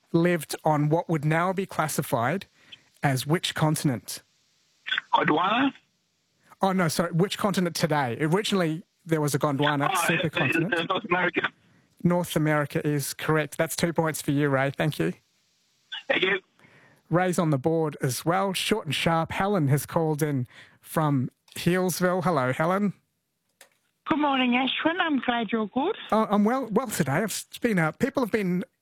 lived on what would now be classified as which continent? Gondwana? Oh, no, sorry, which continent today? Originally, there was a Gondwana supercontinent. North America. North America is correct. That's 2 points for you, Ray. Thank you. Thank you. Ray's on the board as well. Short and sharp. Helen has called in from Healesville. Hello, Helen. Good morning, Ashwin. I'm glad you're good. Oh, I'm well today. It's been people have been